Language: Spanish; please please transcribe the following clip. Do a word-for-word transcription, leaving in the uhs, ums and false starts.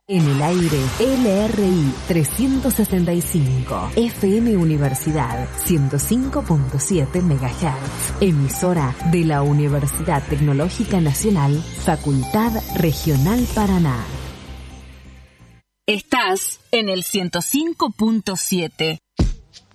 En el aire, L R I trescientos sesenta y cinco, F M Universidad ciento cinco punto siete megahertz, emisora de la Universidad Tecnológica Nacional, Facultad Regional Paraná. Estás en el ciento cinco punto siete.